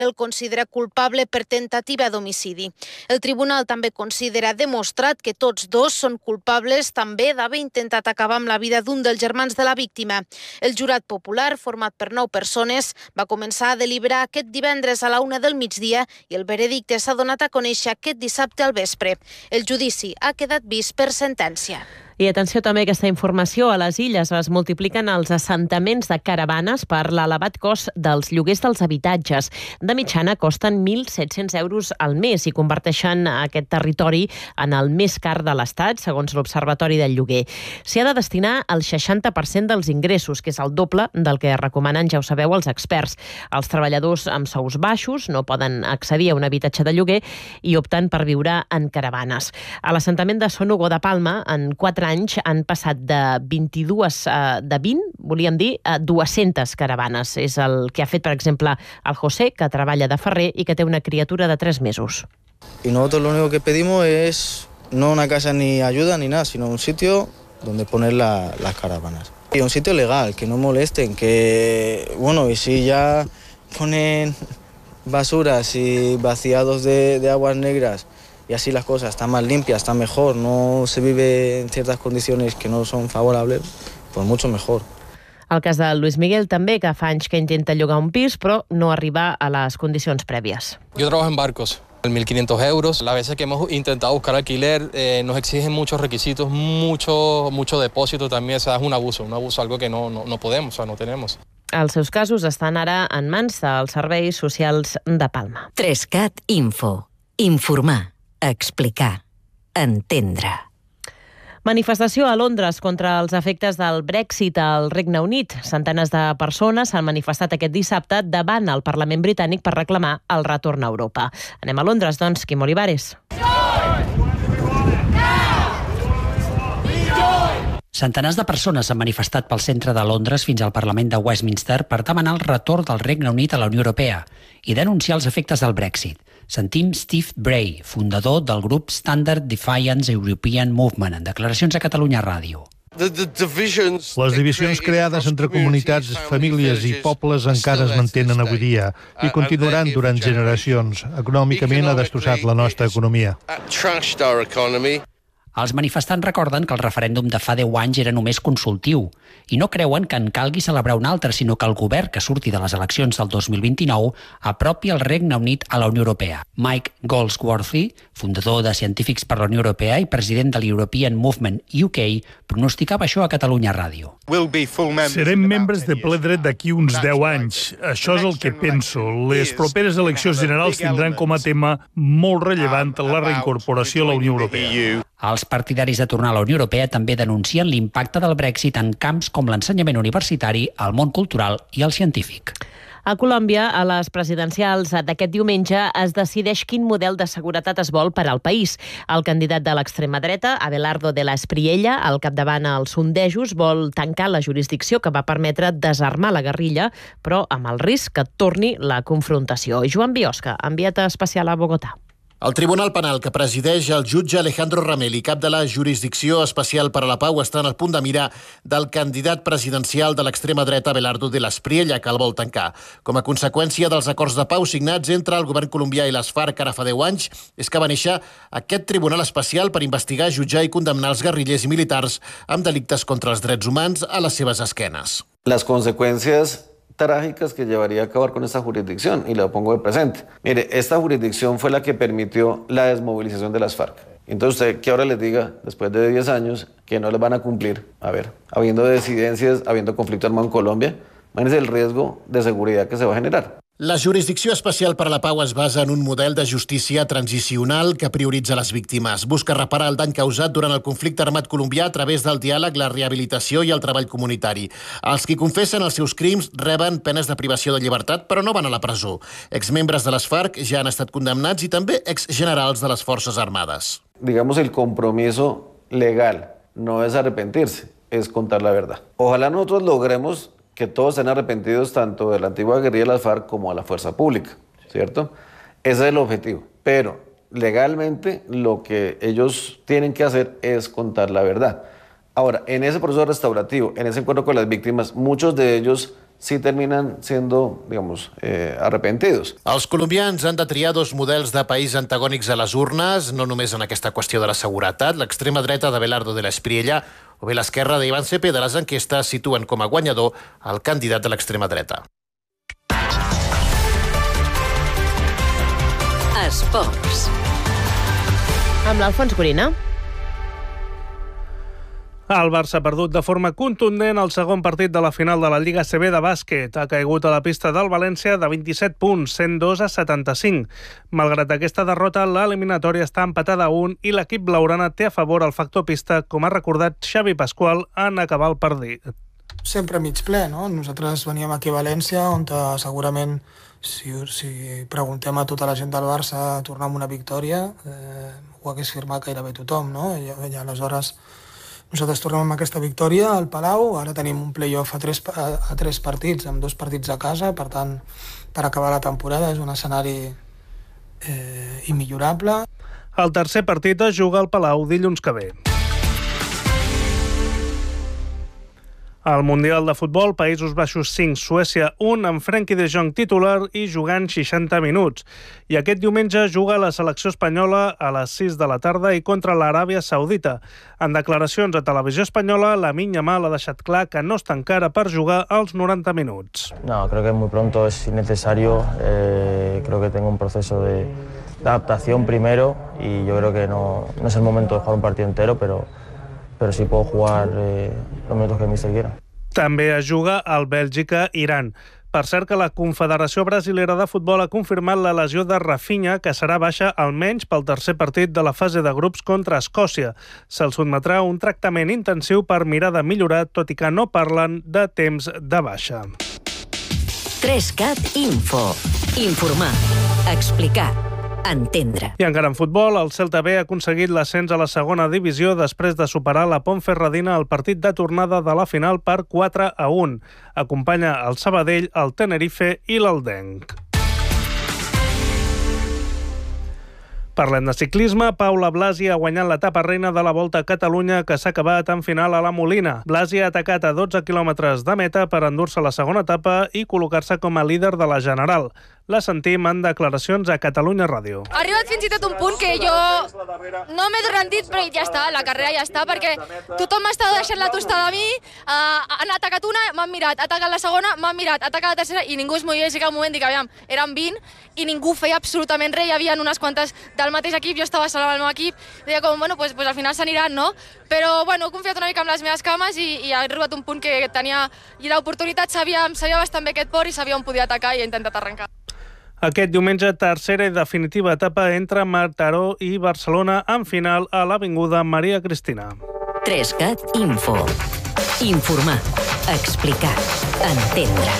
el considera culpable per tentativa d'homicidi. El tribunal també considera demostrat que tots dos són culpables també d'haver intentat acabar amb la vida d'un dels germans de la víctima. El jurat popular, format per 9 persones, va començar a deliberar aquest divendres a la 1 del migdia i el veredicte s'ha donat a conèixer aquest dissabte al vespre. El judici ha quedat vist per sentència. I atenció també a aquesta informació, a les Illes es multipliquen els assentaments de caravanes per l'elevat cost dels lloguers dels habitatges. De mitjana costen 1.700 euros al mes i converteixen aquest territori en el més car de l'Estat, segons l'Observatori del Lloguer. S'hi ha de destinar el 60% dels ingressos, que és el doble del que recomanen, ja ho sabeu, els experts. Els treballadors amb sous baixos no poden accedir a un habitatge de lloguer i opten per viure en caravanes. A l'assentament de Son Hugo de Palma, en 4 anys han passat de 20, volíem dir, a 200 caravanes. És el que ha fet, per exemple, el José, que treballa de ferrer i que té una criatura de 3 mesos. Y nosotros lo único que pedimos es no una casa ni ayuda ni nada, sino un sitio donde poner las caravanas. Y un sitio legal, que no molesten, que, bueno, y si ya ponen basuras y vaciados de aguas negras, y así las cosas están más limpias, están mejor, no se vive en ciertas condiciones que no son favorables, pues mucho mejor. El cas de Luis Miguel també, que fa anys que intenta llogar un pis, però no arriba a les condicions prèvies. Yo trabajo en barcos, 1.500 euros. Las veces que hemos intentado buscar alquiler nos exigen muchos requisitos, mucho depósito también. O sea, es un abuso, algo que no podemos, o sea, no tenemos. Els seus casos estan ara en mans dels serveis socials de Palma. 3CAT Info. Informar. Explicar. Entendre. Manifestació a Londres contra els efectes del Brexit al Regne Unit. Centenes de persones s'han manifestat aquest dissabte davant el Parlament britànic per reclamar el retorn a Europa. Anem a Londres, doncs, Quim Olivares. Centenars de persones s'han manifestat pel centre de Londres fins al Parlament de Westminster per demanar el retorn del Regne Unit a la Unió Europea i denunciar els efectes del Brexit. Sentim Steve Bray, fundador del grup Standard Defiance European Movement, en declaracions a Catalunya Ràdio. Les divisions creades entre comunitats, famílies i pobles encara es mantenen avui dia i continuaran durant generacions. Econòmicament ha destrossat la nostra economia. Els manifestants recorden que el referèndum de fa 10 anys era només consultiu i no creuen que en calgui celebrar un altre, sinó que el govern que surti de les eleccions del 2029 apropi el Regne Unit a la Unió Europea. Mike Goldsworthy, fundador de Científics per la Unió Europea i president de l'European Movement UK, pronosticava això a Catalunya Ràdio. Serem membres de ple dret d'aquí uns 10 anys. Això és el que penso. Les properes eleccions generals tindran com a tema molt rellevant la reincorporació a la Unió Europea. Els partidaris de tornar a la Unió Europea també denuncien l'impacte del Brexit en camps com l'ensenyament universitari, el món cultural i el científic. A Colòmbia, a les presidencials d'aquest diumenge, es decideix quin model de seguretat es vol per al país. El candidat de l'extrema dreta, Abelardo de la Espriella, al capdavant als sondejos, vol tancar la jurisdicció que va permetre desarmar la guerrilla, però amb el risc que torni la confrontació. Joan Biosca, enviat especial a Bogotà. El Tribunal Penal que presideix el jutge Alejandro Ramel i cap de la Jurisdicció Especial per a la Pau estan al punt de mirar del candidat presidencial de l'extrema dreta Abelardo de la Espriella, que el vol tancar. Com a conseqüència dels acords de pau signats entre el govern colombià i les FARC ara fa 10 anys, és que va néixer aquest Tribunal Especial per investigar, jutjar i condemnar els guerrillers i militars amb delictes contra els drets humans a les seves esquenes. Les conseqüències trágicas que llevaría a acabar con esta jurisdicción, y lo pongo de presente. Mire, esta jurisdicción fue la que permitió la desmovilización de las FARC. Entonces, usted que ahora les diga, después de 10 años, que no les van a cumplir, a ver, habiendo disidencias, habiendo conflicto armado en Colombia, imagínense el riesgo de seguridad que se va a generar. La Jurisdicció Especial per a la Pau es basa en un model de justícia transicional que prioritza les víctimes. Busca reparar el dany causat durant el conflicte armat colombià a través del diàleg, la rehabilitació i el treball comunitari. Els qui confessen els seus crims reben penes de privació de llibertat, però no van a la presó. Exmembres de les FARC ja han estat condemnats i també exgenerals de les Forces Armades. Digamos, el compromiso legal no es arrepentirse, es contar la verdad. Ojalá nosotros logremos que todos estén arrepentidos tanto de la antigua guerrilla de las FARC como a la fuerza pública, ¿cierto? Ese es el objetivo. Pero legalmente lo que ellos tienen que hacer es contar la verdad. Ahora, en ese proceso restaurativo, en ese encuentro con las víctimas, muchos de ellos sí terminan siendo, digamos, arrepentidos. Els colombians han de triar dos models de país antagònics a les urnes, no només en aquesta qüestió de la seguretat. L'extrema dreta d'Abelardo de la Espriella o bé l'esquerra d'Iván Cepeda. Les enquestes situen com a guanyador el candidat de l'extrema dreta. Esports. Amb l'Alfons Gorina. El Barça ha perdut de forma contundent el segon partit de la final de la Lliga CB de bàsquet. Ha caigut a la pista del València de 27 punts, 102-75. Malgrat aquesta derrota, l'eliminatòria està empatada a 1 i l'equip blaugrana té a favor el factor pista, com ha recordat Xavi Pasqual en acabar el partit. Sempre mig ple, no? Nosaltres veníem aquí a València, on segurament, si preguntem a tota la gent del Barça tornar amb una victòria, ho hagués firmat gairebé tothom, no? I aleshores nosaltres tornem amb aquesta victòria al Palau. Ara tenim un play-off a tres partits, amb 2 partits a casa. Per tant, per acabar la temporada és un escenari immillorable. El tercer partit es juga al Palau dilluns que ve. Al Mundial de Futbol, Països Baixos 5, Suècia 1, amb Frenkie de Jong titular i jugant 60 minuts. I aquest diumenge juga la selecció espanyola a les 6 de la tarda i contra l'Aràbia Saudita. En declaracions a Televisió Espanyola, Lamine Yamal ha deixat clar que no està encara per jugar als 90 minuts. No, creo que muy pronto es innecesario. Creo que tengo un proceso de adaptación primero y yo creo que no es el momento de jugar un partido entero, pero sí puedo jugar los minutos que el míster quiera. També es juga al Bèlgica-Iran. Per cert que la Confederació Brasilera de Futbol ha confirmat la lesió de Rafinha, que serà baixa almenys pel tercer partit de la fase de grups contra Escòcia. Se'l sotmetrà a un tractament intensiu per mirar de millorar, tot i que no parlen de temps de baixa. 3CAT Info. Informar. Explicar. Entendre. I encara en futbol, el Celta B ha aconseguit l'ascens a la segona divisió després de superar la Ponferradina al partit de tornada de la final per 4-1. Acompanya el Sabadell, el Tenerife i l'Aldenc. Parlem de ciclisme. Paula Blasi ha guanyat l'etapa reina de la Volta a Catalunya, que s'ha acabat en final a la Molina. Blasi ha atacat a 12 quilòmetres de meta per endur-se la segona etapa i col·locar-se com a líder de la general. La sentim en declaracions a Catalunya Ràdio. Ha arribat fins i tot un punt que jo no m'he rendit, però ja està, la carrera ja està, perquè tothom m'estava deixant la tostada a mi, han atacat una, m'han mirat, ha atacat la segona, m'han mirat, ha atacat la tercera, i ningú es movia, i un moment dic, aviam, eren 20, i ningú feia absolutament res, hi havia unes quantes del mateix equip, jo estava sola amb el meu equip, deia com, bueno, pues al final s'aniran, no? Però, bueno, he confiat una mica en les meves cames i ha arribat un punt que tenia l'oportunitat, sabia bastant bé aquest port i sabia on podia atacar i he intentat arrencar. Aquest diumenge, tercera i definitiva etapa entre Mataró i Barcelona, en final a l'Avinguda Maria Cristina. 3CAT Info. Informar. Explicar. Entendre.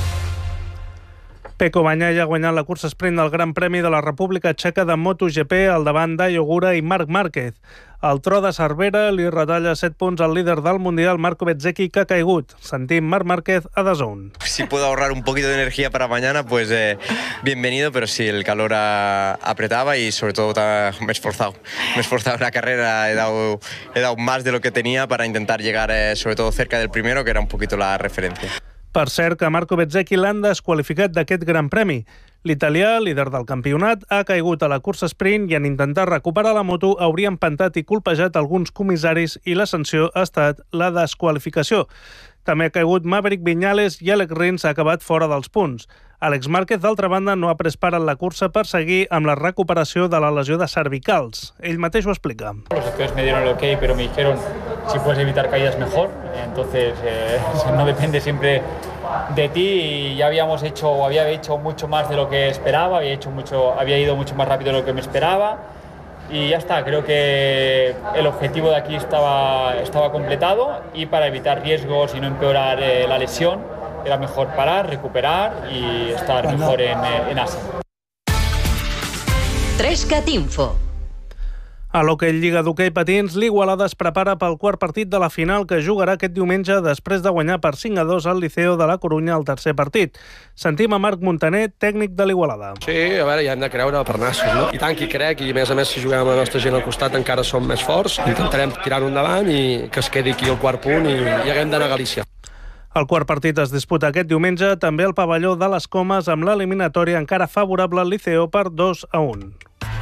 Pecco Bagnaia ha guanyat la cursa sprint del Gran Premi de la República Txeca de MotoGP al davant d'Ayo Ogura i Marc Márquez. El tro de Cervera li retalla 7 punts al líder del Mundial, Marco Bezzecchi, que ha caigut. Sentim Marc Márquez a DAZN. Si puedo ahorrar un poquito de energía para mañana, pues bienvenido, pero sí, el calor apretaba y sobre todo me he esforzado en la carrera, he dado más de lo que tenía para intentar llegar sobre todo cerca del primero, que era un poquito la referencia. Per cert que Marco Bezzecchi l'han desqualificat d'aquest Gran Premi. L'italià, líder del campionat, ha caigut a la cursa sprint i en intentar recuperar la moto hauria empantat i colpejat alguns comissaris i la sanció ha estat la desqualificació. També ha caigut Maverick Viñales i Alex Rins ha acabat fora dels punts. Alex Márquez, d'altra banda, no ha pres part en la cursa per seguir amb la recuperació de la lesió de cervicals. Ell mateix ho explica. Los doctores me dieron el ok, pero me dijeron si puedes evitar caídas mejor. Entonces no depende siempre de ti y ya había hecho mucho más de lo que esperaba, había ido mucho más rápido de lo que me esperaba y ya está. Creo que el objetivo de aquí estaba completado y para evitar riesgos y no empeorar la lesión era mejor parar, recuperar y estar mejor en Asia. 3CAT Info. A l'hoquei Lliga d'hoquei patins, l'Igualada es prepara pel quart partit de la final que jugarà aquest diumenge després de guanyar per 5-2 al Liceo de la Corunya al tercer partit. Sentim a Marc Montaner, tècnic de l'Igualada. Sí, a veure, ja hem de creure per nassos, no? I tant que hi crec, i a més si juguem amb la nostra gent al costat encara som més forts. Intentarem tirar-ho endavant i que es quedi aquí el quart punt i haguem d'anar a Galícia. El quart partit es disputa aquest diumenge també al pavelló de les Comes amb l'eliminatòria encara favorable al Liceo per 2-1.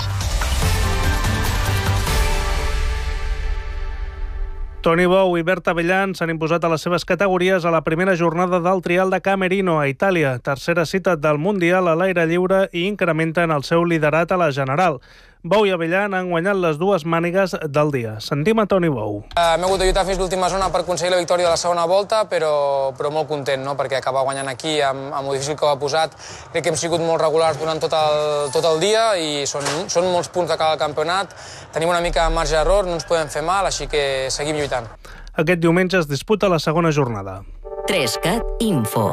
Toni Bou i Berta Bellan s'han imposat a les seves categories a la primera jornada del trial de Camerino a Itàlia, tercera cita del Mundial a l'aire lliure i incrementen el seu liderat a la general. Bou i Abellan han guanyat les dues mànigues del dia. Sentim a Toni Bou. M'he hagut de lluitar fins l'última zona per aconseguir la victòria de la segona volta, però molt content, no? Perquè acabar guanyant aquí amb el difícil que ho ha posat. Crec que hem sigut molt regulars durant tot el dia i són molts punts de cada campionat. Tenim una mica de marge d'error, no ens podem fer mal, així que seguim lluitant. Aquest diumenge es disputa la segona jornada. 3CAT Info.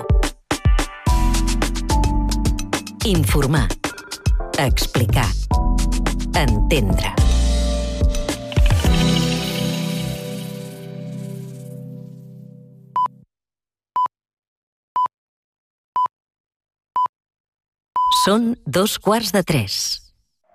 Informar. Explicar. Entendre. Són 2:15.